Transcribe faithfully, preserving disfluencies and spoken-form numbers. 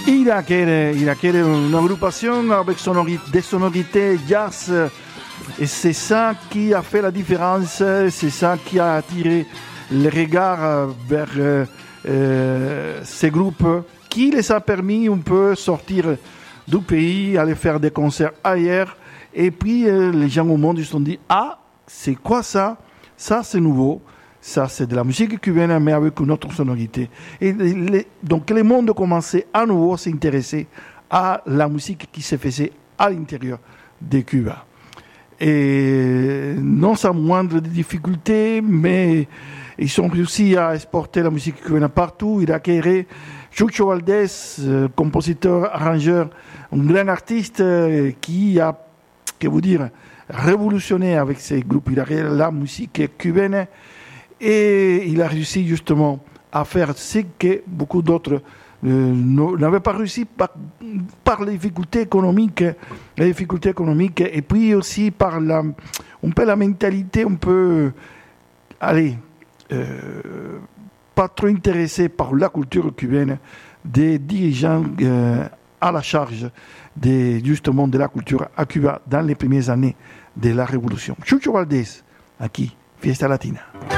Il a créé, il a créé une agrupation avec sonori- des sonorités jazz et c'est ça qui a fait la différence, c'est ça qui a attiré le regard vers euh, euh, ces groupes qui les a permis un peu sortir du pays, aller faire des concerts ailleurs et puis euh, les gens au monde ils se sont dit ah c'est quoi ça? Ça c'est nouveau. Ça, c'est de la musique cubaine, mais avec une autre sonorité. Et les, donc, le monde commençait à nouveau à s'intéresser à la musique qui se faisait à l'intérieur de Cuba. Et non sans moindre difficulté, mais ils ont réussi à exporter la musique cubaine partout. Il a créé Chucho Valdés, euh, compositeur, arrangeur, un grand artiste euh, qui a, que vous dire, révolutionné avec ses groupes. Il a créé la musique cubaine. Et il a réussi justement à faire ce que beaucoup d'autres euh, n'avaient pas réussi par, par les difficultés économiques, les difficultés économiques, et puis aussi par la, un peu la mentalité, un peu, allez, euh, pas trop intéressée par la culture cubaine des dirigeants euh, à la charge de, justement de la culture à Cuba dans les premières années de la révolution. Chucho Valdés, aquí, Fiesta Latina.